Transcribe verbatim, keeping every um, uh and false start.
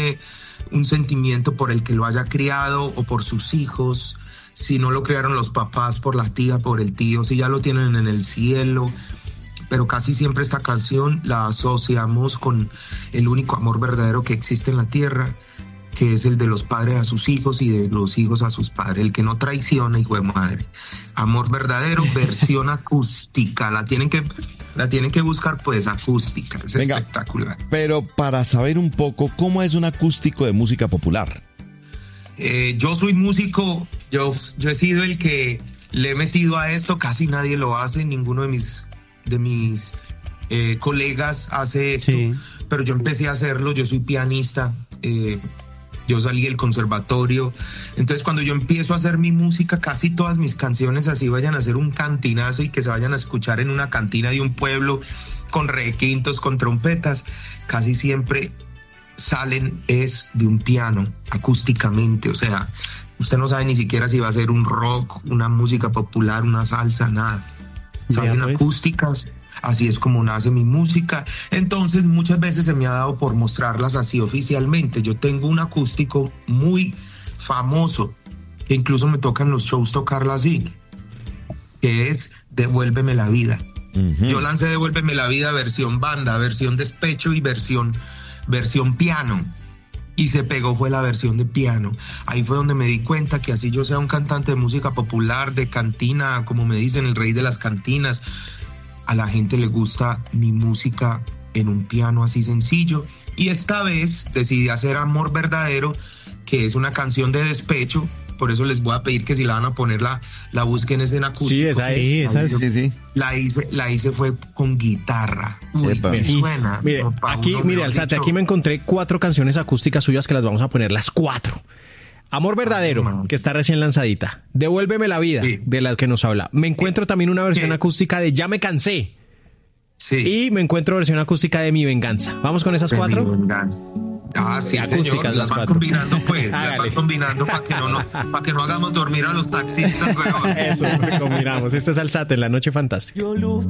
tiene un sentimiento por el que lo haya criado o por sus hijos, si no lo criaron los papás, por la tía, por el tío, si ya lo tienen en el cielo. Pero casi siempre esta canción la asociamos con el único amor verdadero que existe en la tierra, que es el de los padres a sus hijos y de los hijos a sus padres, el que no traiciona, hijo de madre. Amor verdadero, versión acústica, la tienen que, la tienen que buscar, pues, acústica, es Venga, espectacular. Pero para saber un poco, ¿cómo es un acústico de música popular? Eh, yo soy músico, yo, yo he sido el que le he metido a esto, casi nadie lo hace, ninguno de mis, de mis eh, colegas hace esto, sí. Pero yo empecé a hacerlo, yo soy pianista, eh, yo salí del conservatorio, entonces cuando yo empiezo a hacer mi música, casi todas mis canciones así vayan a ser un cantinazo y que se vayan a escuchar en una cantina de un pueblo con requintos, con trompetas, casi siempre salen es de un piano, acústicamente, o sea, usted no sabe ni siquiera si va a ser un rock, una música popular, una salsa, nada. Salen pues. acústicas. Así es como nace mi música. Entonces muchas veces se me ha dado por mostrarlas así oficialmente. Yo tengo un acústico muy famoso, que incluso me toca en los shows tocarla así, que es Devuélveme la vida. Uh-huh. Yo lancé Devuélveme la vida versión banda, versión despecho y versión, versión piano. Y se pegó fue la versión de piano. Ahí fue donde me di cuenta que así yo sea un cantante de música popular, de cantina, como me dicen, el rey de las cantinas, a la gente le gusta mi música en un piano así sencillo. Y esta vez decidí hacer Amor Verdadero, que es una canción de despecho. Por eso les voy a pedir que si la van a poner, la, la busquen en acústico. Sí, esa es. Sí, esa es. Sí, sí. La hice, la hice fue con guitarra. Uy, me suena. Mire, aquí, mire, Alzate, aquí me encontré cuatro canciones acústicas suyas que las vamos a poner, las cuatro. Amor Verdadero, Ay, que está recién lanzadita. Devuélveme la vida, sí. de la que nos habla. Me encuentro también una versión ¿Qué? acústica de Ya me cansé. Sí. Y me encuentro versión acústica de Mi venganza. ¿Vamos con esas de cuatro? Mi venganza. Ah, sí, acústicas, señor. Las van cuatro. combinando, pues. Las van combinando para que no, no, para que no hagamos dormir a los taxistas, weón. Eso, combinamos. Este es Alzate en La Noche Fantástica.